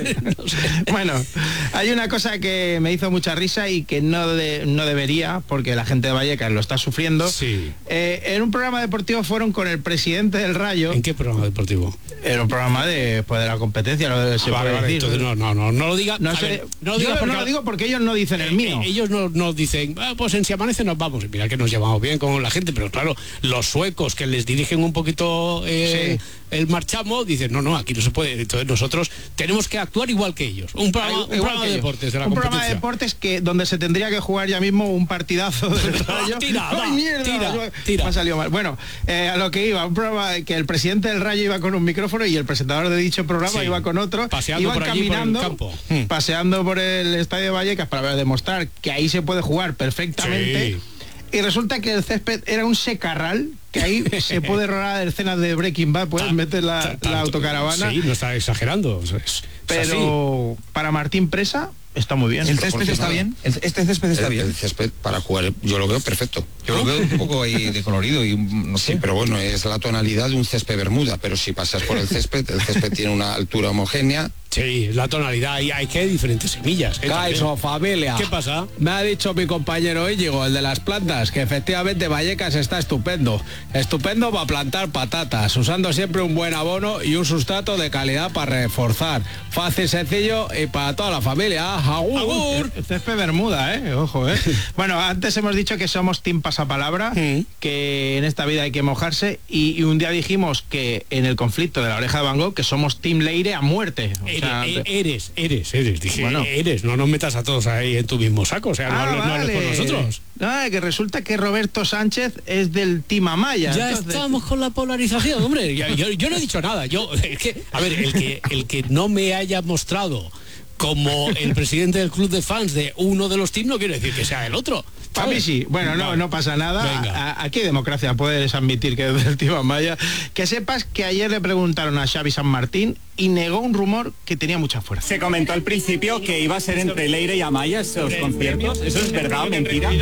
Bueno, hay una cosa que me hizo mucha risa y que no, de- no debería, porque la gente de Vallecas lo está sufriendo. Sí. Eh, en un programa deportivo fueron con el presidente del Rayo. ¿En qué programa deportivo? Era un programa de, pues, de la competencia, lo se Ah, vale, puede vale, decir. entonces no, no, no, no lo diga. No a sé, ver, no lo yo digas porque no lo digo porque ellos no dicen el Eh, mío. eh, ellos no nos dicen, "Ah, pues en Si Amanece nos vamos". Y mira que nos llevamos bien con la gente, pero claro, los suecos que les dirigen un poquito eh, Sí. el marchamo, dicen, no, no, aquí no se puede. Entonces nosotros tenemos que actuar igual que ellos. Un programa, Igual un que programa de ellos. deportes de la un programa competencia. de deportes que donde se tendría que jugar ya mismo un partidazo del Rayo. Tira, ¡Ay, va, mierda! tira, tira. Me ha salido mal. Bueno, eh, a lo que iba, un programa que el presidente del Rayo iba con un micrófono y el presentador de dicho programa Sí. iba con otro. Paseando Iban por allí, por el caminando, campo. Mm. paseando por el estadio de Vallecas para demostrar que ahí se puede jugar perfectamente. Sí. Y resulta que el césped era un secarral, que ahí se puede rodar escenas de Breaking Bad, puedes meter la, Ta- la tanto- autocaravana. Sí, no está exagerando. o sea, es- es Pero para Martín Presa está muy bien. ¿El césped está bien? ¿El- ¿Este césped está el, bien? el césped para jugar, yo lo veo perfecto. Yo lo veo un poco ahí de colorido y no sé, pero bueno, es la tonalidad de un césped bermuda, pero si pasas por el césped, el césped tiene una altura homogénea. Sí, la tonalidad y hay que diferentes semillas. ¿eh? Caiso, familia. ¿Qué pasa? Me ha dicho mi compañero Íñigo, el de las plantas, que efectivamente Vallecas está estupendo. Estupendo para plantar patatas, usando siempre un buen abono y un sustrato de calidad para reforzar. Fácil, sencillo y para toda la familia. ¡Agur! ¡Agur! El césped Bermuda, eh, ojo, eh. Bueno, antes hemos dicho que somos team pasapalabra, que en esta vida hay que mojarse, y, y un día dijimos que en el conflicto de la oreja de Van Gogh que somos team Leire a muerte. O Eres, sea, e- eres, eres, eres. Dije, Bueno. eres, no nos metas a todos ahí en tu mismo saco, o sea, no, ah, hables, no hables por vale. nosotros. No, que resulta que Roberto Sánchez es del team Amaya. Ya entonces- estamos con la polarización, hombre. Ya- Yo, yo no he dicho nada. Yo, es que, a ver, el que, el que no me haya mostrado como el presidente del club de fans de uno de los teams no quiere decir que sea el otro. A mí sí, bueno, no, Vale. no pasa nada. Venga. A- a- aquí hay democracia, puedes admitir que es del tío Amaya. Que sepas que ayer le preguntaron a Xavi San Martín y negó un rumor que tenía mucha fuerza. Se comentó al principio que iba a ser entre Leire y Amaya esos conciertos. ¿Eso es verdad o mentira?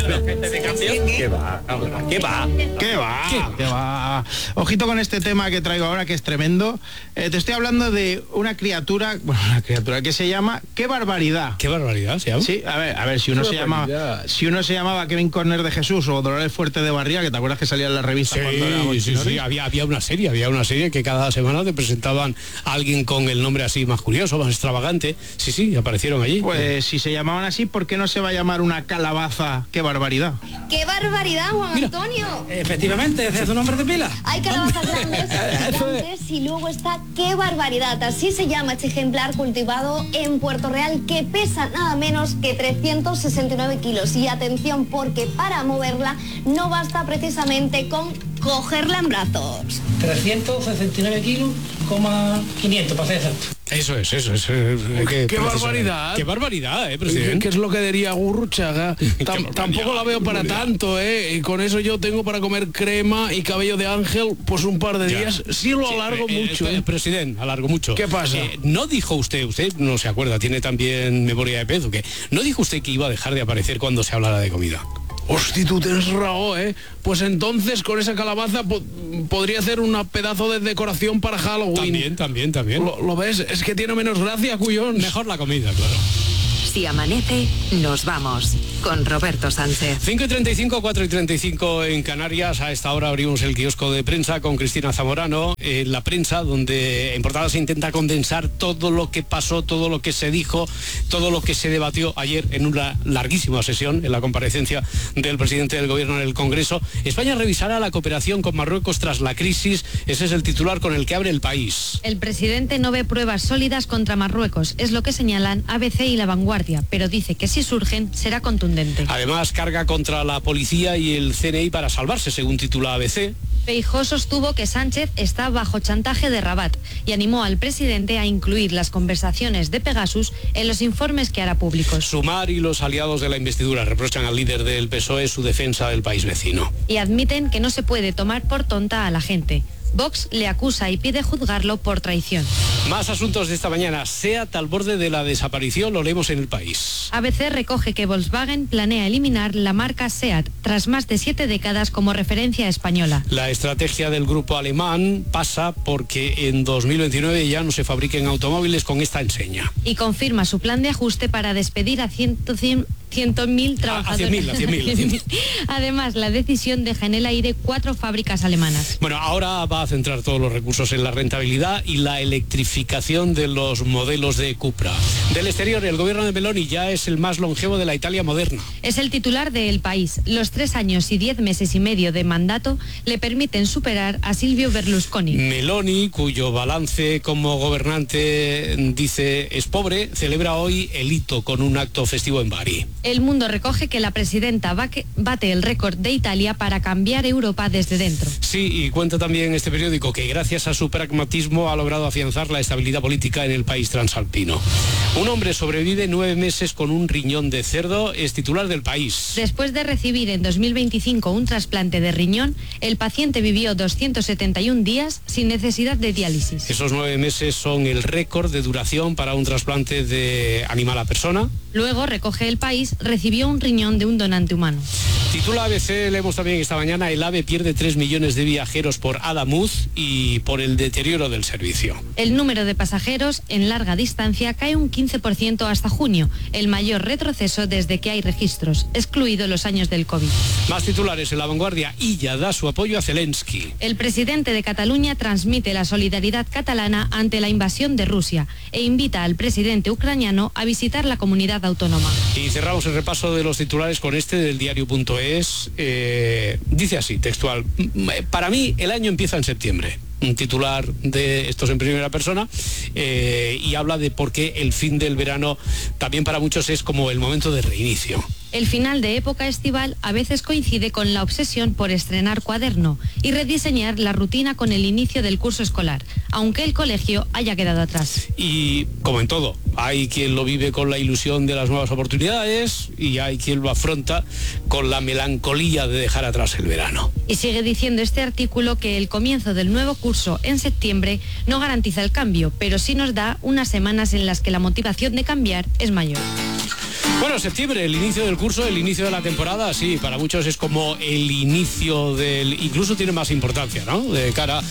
¿Qué va? ¿Qué va? ¿Qué va? ¿Qué va? Ojito con este tema que traigo ahora, que es tremendo. Eh, te estoy hablando de una criatura, bueno, una criatura que se llama ¡Qué barbaridad! ¿Qué barbaridad se llama? Sí, a ver, a ver, si uno Qué se llama, barbaridad. si uno se llamaba Kevin Corner de Jesús o Dolores Fuerte de Barriga, que te acuerdas que salía en la revista cuando éramos Sí, sí, chinores. sí, había, había una serie, había una serie que cada semana te presentaban a alguien con el nombre así más curioso, más extravagante. Sí, sí, aparecieron allí. Pues si se llamaban así, ¿por qué no se va a llamar una calabaza? ¡Qué barbaridad! ¡Qué barbaridad, Juan Mira, Antonio! Efectivamente, ese es su nombre de pila. Hay calabazas grandes, gigantes, y luego está ¡qué barbaridad! Así se llama este ejemplar cultivado en Puerto Real, que pesa nada menos que trescientos sesenta y nueve kilos. Y atención, porque para moverla no basta precisamente con cogerla en brazos. trescientos sesenta y nueve kilos, quinientos para ser exacto. Eso es, eso es. Eh, qué, qué barbaridad. Qué barbaridad, eh, presidente. ¿Qué, qué es lo que diría Gurruchaga? Tam, tampoco la veo para tanto, eh. Y con eso yo tengo para comer crema y cabello de ángel, pues un par de ya. días. Sí lo alargo sí, eh, mucho. Eh, eh. Presidente, alargo mucho. ¿Qué pasa? Eh, no dijo usted, usted no se acuerda, tiene también memoria de pez, ¿o qué? ¿No dijo usted que iba a dejar de aparecer cuando se hablara de comida? Hosti, tú tienes razón, ¿eh? Pues entonces con esa calabaza po podría hacer un pedazo de decoración para Halloween. También, también, también. ¿Lo, lo ves? Es que tiene menos gracia, cuyón. Mejor la comida, claro. Si amanece, nos vamos con Roberto Sánchez. cinco y treinta y cinco, cuatro y treinta y cinco en Canarias. A esta hora abrimos el kiosco de prensa con Cristina Zamorano. Eh, la prensa, donde en portada se intenta condensar todo lo que pasó, todo lo que se dijo, todo lo que se debatió ayer en una larguísima sesión, en la comparecencia del presidente del gobierno en el Congreso. España revisará la cooperación con Marruecos tras la crisis. Ese es el titular con el que abre El País. El presidente no ve pruebas sólidas contra Marruecos, es lo que señalan A B C y La Vanguardia, pero dice que si surgen será contundente. Además, carga contra la policía y el C N I para salvarse, según titula A B C. Feijóo sostuvo que Sánchez está bajo chantaje de Rabat y animó al presidente a incluir las conversaciones de Pegasus en los informes que hará públicos. Sumar y los aliados de la investidura reprochan al líder del P S O E su defensa del país vecino. Y admiten que no se puede tomar por tonta a la gente. Vox le acusa y pide juzgarlo por traición. Más asuntos de esta mañana. SEAT al borde de la desaparición, lo leemos en El País. A B C recoge que Volkswagen planea eliminar la marca SEAT tras más de siete décadas como referencia española. La estrategia del grupo alemán pasa porque en dos mil veintinueve ya no se fabriquen automóviles con esta enseña. Y confirma su plan de ajuste para despedir a ciento mil trabajadores. A cien mil. Además, la decisión deja en el aire cuatro fábricas alemanas. Bueno, ahora va a centrar todos los recursos en la rentabilidad y la electrificación de los modelos de Cupra. Del exterior, el gobierno de Meloni ya es el más longevo de la Italia moderna. Es el titular de El País. Los tres años y diez meses y medio de mandato le permiten superar a Silvio Berlusconi. Meloni, cuyo balance como gobernante dice es pobre, celebra hoy el hito con un acto festivo en Bari. El Mundo recoge que la presidenta bate el récord de Italia para cambiar Europa desde dentro. Sí, y cuenta también este periódico que gracias a su pragmatismo ha logrado afianzar la estabilidad política en el país transalpino. Un hombre sobrevive nueve meses con un riñón de cerdo, es titular del País. Después de recibir en dos mil veinticinco un trasplante de riñón, el paciente vivió doscientos setenta y un días sin necesidad de diálisis. Esos nueve meses son el récord de duración para un trasplante de animal a persona. Luego, recoge El País, recibió un riñón de un donante humano. Titula A B C, leemos también esta mañana, el AVE pierde tres millones de viajeros por Adamuz y por el deterioro del servicio. El número de pasajeros en larga distancia cae un quince por ciento hasta junio, el mayor retroceso desde que hay registros, excluido los años del COVID. Más titulares en La Vanguardia, Illa da su apoyo a Zelensky. El presidente de Cataluña transmite la solidaridad catalana ante la invasión de Rusia e invita al presidente ucraniano a visitar la comunidad autónoma. Y cerramos el repaso de los titulares con este del diario punto es. Eh, dice así, textual, para mí el año empieza en septiembre. Un titular de estos en primera persona eh, y habla de por qué el fin del verano también para muchos es como el momento de reinicio. El final de época estival a veces coincide con la obsesión por estrenar cuaderno y rediseñar la rutina con el inicio del curso escolar, aunque el colegio haya quedado atrás. Y como en todo, hay quien lo vive con la ilusión de las nuevas oportunidades y hay quien lo afronta con la melancolía de dejar atrás el verano. Y sigue diciendo este artículo que el comienzo del nuevo curso en septiembre no garantiza el cambio, pero sí nos da unas semanas en las que la motivación de cambiar es mayor. Bueno, septiembre, el inicio del curso, el inicio de la temporada, sí, para muchos es como el inicio del... Incluso tiene más importancia, ¿no? De cara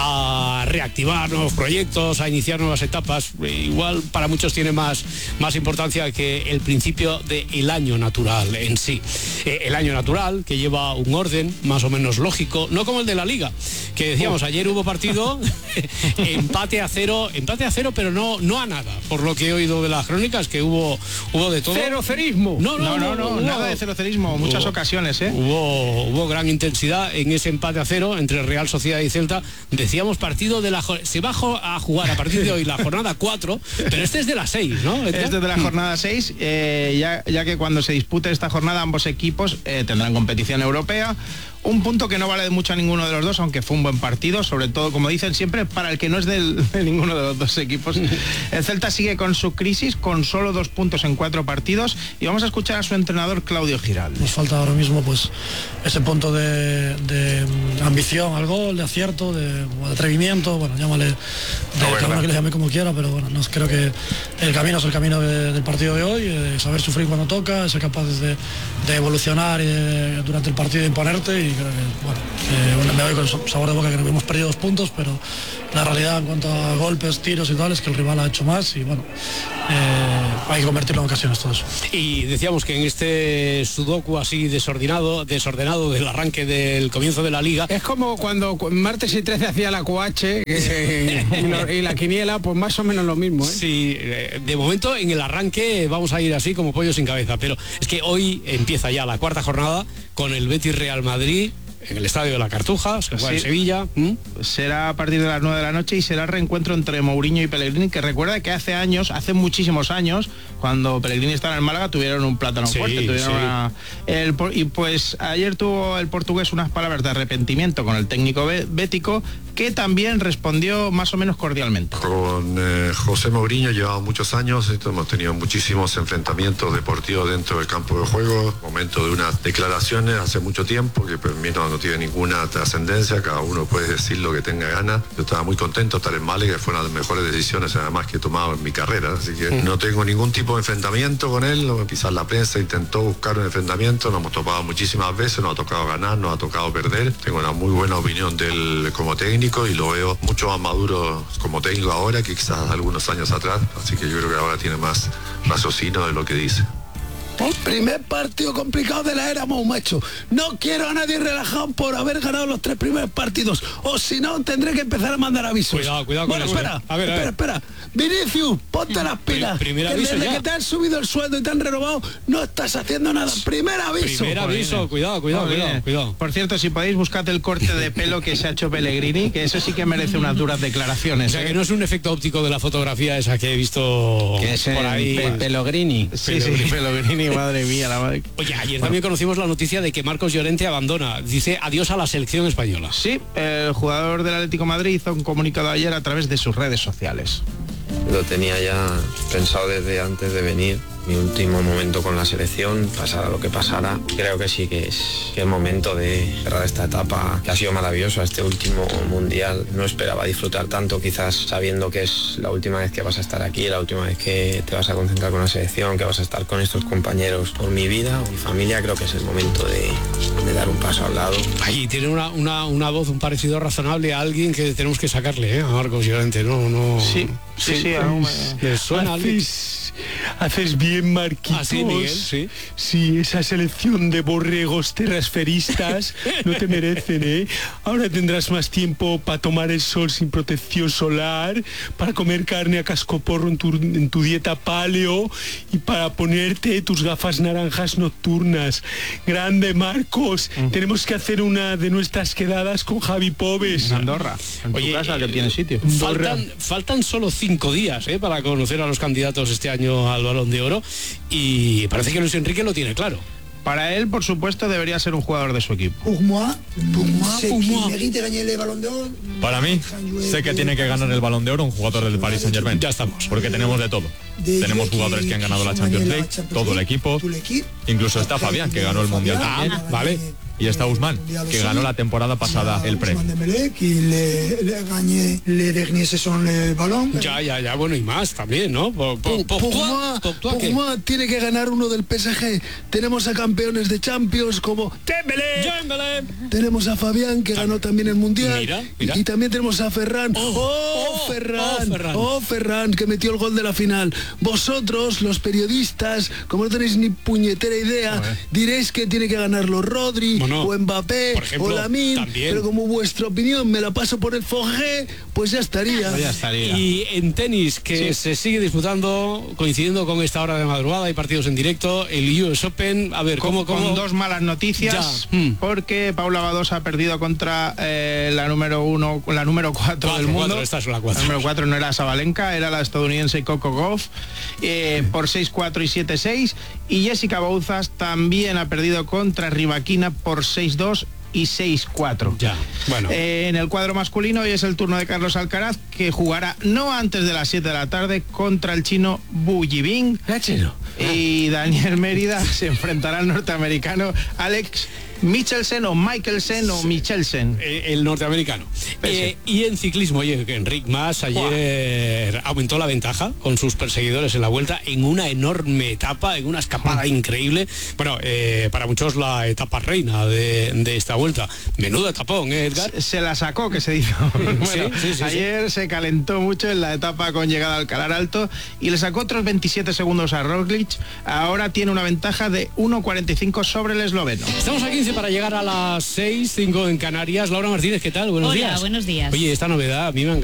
a reactivar nuevos proyectos, a iniciar nuevas etapas. Igual para muchos tiene más, más importancia que el principio del año natural en sí. Eh, el año natural, que lleva un orden más o menos lógico, no como el de la Liga, que decíamos, ayer hubo partido, empate a cero, empate a cero, pero no, no a nada, por lo que he oído de las crónicas, que hubo, hubo de todo. Cero cerismo. No, no, no, no, no, hubo, nada de cero cerismo, muchas hubo, ocasiones, ¿eh? Hubo, hubo gran intensidad en ese empate a cero entre Real Sociedad y Celta. Decíamos partido de la... Se va a jugar a partir de hoy la jornada cuatro, pero este es de las seis, ¿no? Este es de la jornada seis, eh, ya, ya que cuando se dispute esta jornada ambos equipos eh, tendrán competición europea. Un punto que no vale de mucho a ninguno de los dos, aunque fue un buen partido, sobre todo, como dicen siempre, para el que no es del, de ninguno de los dos equipos. El Celta sigue con su crisis, con solo dos puntos en cuatro partidos, y vamos a escuchar a su entrenador Claudio Giraldo. Nos falta ahora mismo pues ese punto de, de ambición al gol, de acierto, de, de atrevimiento, bueno, llámale, de no, cada uno que le llame como quiera, pero bueno, no, creo que el camino es el camino de, del partido de hoy, de saber sufrir cuando toca, ser capaces de, de evolucionar y de, durante el partido de imponerte, y creo que, bueno, eh, me doy con sabor de boca que no hemos perdido dos puntos, pero la realidad en cuanto a golpes, tiros y tal es que el rival ha hecho más y bueno, eh, hay que convertirlo en ocasiones todo eso. Y decíamos que en este sudoku así desordenado, desordenado del arranque del comienzo de la Liga... Es como cuando martes y trece hacía la Q H que, y, lo, y la quiniela, pues más o menos lo mismo, ¿eh? Sí, de momento en el arranque vamos a ir así como pollo sin cabeza, pero es que hoy empieza ya la cuarta jornada con el Betis Real Madrid en el Estadio de la Cartuja, se juega en Sevilla. ¿Mm? Será a partir de las nueve de la noche y será el reencuentro entre Mourinho y Pellegrini, que recuerda que hace años, hace muchísimos años, cuando Pellegrini estaba en el Málaga, tuvieron un plátano sí, fuerte. Tuvieron sí. una, el, y pues ayer tuvo el portugués unas palabras de arrepentimiento con el técnico bético, que también respondió más o menos cordialmente. Con eh, José Mourinho llevamos muchos años, hemos tenido muchísimos enfrentamientos deportivos dentro del campo de juego, momento de unas declaraciones hace mucho tiempo que para mí no, no tiene ninguna trascendencia, cada uno puede decir lo que tenga ganas. Yo estaba muy contento de estar en Málaga, que fue una de las mejores decisiones además que he tomado en mi carrera, así que no tengo ningún tipo de enfrentamiento con él. Quizás la prensa intentó buscar un enfrentamiento, nos hemos topado muchísimas veces, nos ha tocado ganar, nos ha tocado perder. Tengo una muy buena opinión de él como técnico y lo veo mucho más maduro como técnico ahora que quizás algunos años atrás, así que yo creo que ahora tiene más raciocinio de lo que dice. El primer partido complicado de la era, macho. No quiero a nadie relajado por haber ganado los tres primeros partidos. O si no, tendré que empezar a mandar avisos. Cuidado, cuidado bueno, con espera, eso. A ver, a ver. espera, espera. Vinicius, ponte las pilas. Primer que aviso desde ya. que te han subido el sueldo y te han renovado, no estás haciendo nada. Primer aviso. Primer aviso, cuidado, cuidado, Muy cuidado, bien. cuidado. Por cierto, si podéis, buscad el corte de pelo que se ha hecho Pellegrini, que eso sí que merece unas duras declaraciones. O sea, ¿eh? que no es un efecto óptico de la fotografía esa que he visto que es por ahí. Pe Pellegrini. Sí, sí, Pellegrini, madre mía, la madre. Oye, ayer también conocimos la noticia de que Marcos Llorente abandona, dice adiós a la selección española. Sí, el jugador del Atlético de Madrid hizo un comunicado ayer a través de sus redes sociales. Lo tenía ya pensado desde antes de venir. Mi último momento con la selección, pasara lo que pasara, creo que sí que es, que es momento de cerrar esta etapa que ha sido maravillosa, este último mundial. No esperaba disfrutar tanto, quizás sabiendo que es la última vez que vas a estar aquí, la última vez que te vas a concentrar con la selección, que vas a estar con estos compañeros por mi vida, mi familia. Creo que es el momento de, de dar un paso al lado. Ahí tiene una, una, una voz, un parecido razonable a alguien que tenemos que sacarle, ¿eh? A Marcos Llorente, no, no. Sí, sí, sí, sí aún me... ¿Le suena alguien? Haces bien, Marquitos. ¿Ah, sí, Miguel? Sí. Sí, esa selección de borregos terrasferistas no te merecen, ¿eh? Ahora tendrás más tiempo para tomar el sol sin protección solar, para comer carne a cascoporro en tu, en tu dieta paleo y para ponerte tus gafas naranjas nocturnas. Grande, Marcos. Mm. Tenemos que hacer una de nuestras quedadas con Javi Pobes. En Andorra. En Oye, tu casa, eh, que tiene sitio. Faltan, faltan solo cinco días, ¿eh? Para conocer a los candidatos este año al Balón de Oro y parece que Luis Enrique lo tiene claro. Para él, por supuesto, debería ser un jugador de su equipo. Para mí, sé que tiene que ganar el Balón de Oro un jugador del Paris Saint-Germain. Ya estamos. Porque tenemos de todo. Tenemos jugadores que han ganado la Champions League, todo el equipo. Incluso está Fabián, que ganó el Mundial también. Vale. Y está Usman, que ganó la temporada pasada el Pre. Ya, ya, ya, bueno, y más también, ¿no? Por, por, por, por, por moi, tiene que ganar uno del P S G. Tenemos a campeones de Champions como Dembélé. Tenemos a Fabián, que ganó también el Mundial. Mira, mira. Y, y también tenemos a Ferran. ¡Oh, oh, oh Ferran! Oh, Ferran! ¡Oh, Ferran! Que metió el gol de la final. Vosotros, los periodistas, como no tenéis ni puñetera idea, diréis que tiene que ganarlo Rodri, bueno, o Mbappé, ejemplo, o Lamine, pero como vuestra opinión me la paso por el Fogé, pues ya estaría. Pues ya estaría. Y en tenis, que sí. se sigue disputando, coincidiendo con esta hora de madrugada, hay partidos en directo, el U S Open, a ver, ¿cómo? Con, cómo? con dos malas noticias, mm. porque Paula Badosa ha perdido contra eh, la número uno, la número cuatro, cuatro del mundo. Cuatro, esta es la, cuatro. la número cuatro no era Sabalenka, era la estadounidense Coco Gauff, eh, por seis cuatro y siete seis, y Jessica Bouzas también ha perdido contra Rybakina por seis dos y seis cuatro. Ya, bueno. Eh, en el cuadro masculino hoy es el turno de Carlos Alcaraz, que jugará no antes de las siete de la tarde contra el chino Bu Yibing. ¿El chino? Y Daniel Mérida se enfrentará al norteamericano Alex Michelsen o Michelsen o Michelsen. Eh, el norteamericano. Eh, y en ciclismo, oye, Enric Mas ayer Buah. aumentó la ventaja con sus perseguidores en la vuelta en una enorme etapa, en una escapada mm. increíble. Bueno, eh, para muchos la etapa reina de, de esta vuelta. Menudo etapón, ¿eh, Edgar? Se, se la sacó, que se dice. Bueno, sí, sí, sí, ayer sí. se calentó mucho en la etapa con llegada al Calar Alto y le sacó otros veintisiete segundos a Roglic. Ahora tiene una ventaja de uno cuarenta y cinco sobre el esloveno. Estamos a quince para llegar a las seis, cinco en Canarias. Laura Martínez, ¿qué tal? Buenos Hola, días. buenos días. Oye, esta novedad a mí me ha